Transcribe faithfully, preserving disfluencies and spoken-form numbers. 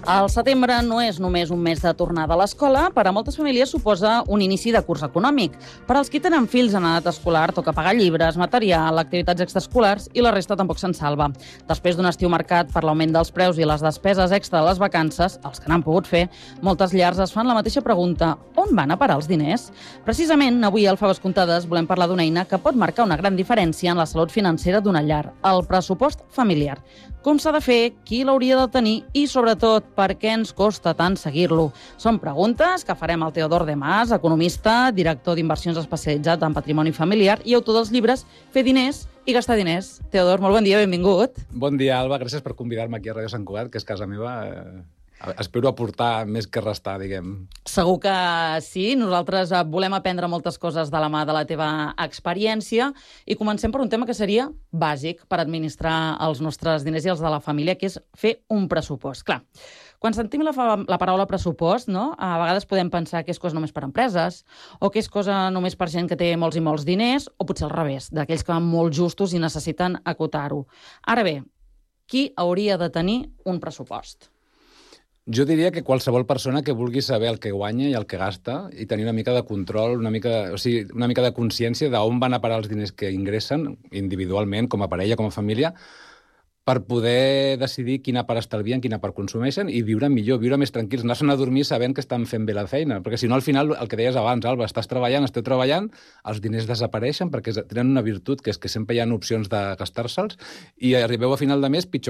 El setembre no és només un mes de tornada a l'escola, per a moltes famílies suposa un inici de curs econòmic. Per als qui tenen fills en edat escolar toca pagar llibres, material, activitats extraescolars i la resta tampoc se'n salva. Després d'un estiu marcat per l'augment dels preus i les despeses extra de les vacances, els que n'han pogut fer, moltes llars es fan la mateixa pregunta: on van a parar els diners? Precisament, avui al Faves Comptades volem parlar d'una eina que pot marcar una gran diferència en la salut financera d'una llar, el pressupost familiar. Com s'ha de fer, qui l'hauria de tenir i, sobretot, per què ens costa tant seguir-lo? Són preguntes que farem al Teodor de Mas, economista, director d'inversions especialitzat en patrimoni familiar i autor dels llibres Fer diners i gastar diners. Teodor, molt bon dia, benvingut. Bon dia, Alba. Gràcies per convidar-me aquí a Ràdio Sant Cugat, que és casa meva. Espero aportar més que restar, diguem. Segur que sí. Nosaltres volem aprendre moltes coses de la mà de la teva experiència i comencem per un tema que seria bàsic per administrar els nostres diners i els de la família, que és fer un pressupost. Clar, quan sentim la, la paraula pressupost, no? A vegades podem pensar que és cosa només per empreses o que és cosa només per gent que té molts i molts diners, o potser al revés, d'aquells que van molt justos i necessiten acotar-ho. Ara bé, qui hauria de tenir un pressupost? Jo diria que qualsevol persona que vulgui saber el que guanya i el que gasta i tenir una mica de control, una mica, o sigui, una mica de consciència d'on van a parar els diners que ingressen individualment, com a parella, com a família, per poder decidir quina part estalvien, quina part consumeixen i viure millor, viure més tranquils, anar-se'n a dormir sabent que estan fent bé la feina, perquè si no al final, el que deies abans, Alba, estàs treballant, esteu treballant, els diners desapareixen perquè tenen una virtut, que és que sempre hi ha opcions de gastar-se'ls i arribeu a final de mes pitjor